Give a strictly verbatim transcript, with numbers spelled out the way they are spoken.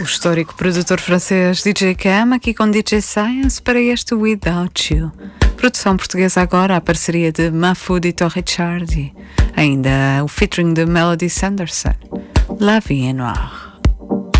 O histórico produtor francês D J Cam, aqui com D J Science para este Without You. Produção portuguesa agora, a parceria de Mahfoud e Torre Chardy. Ainda o featuring de Melody Sanderson, La Vie est Noire.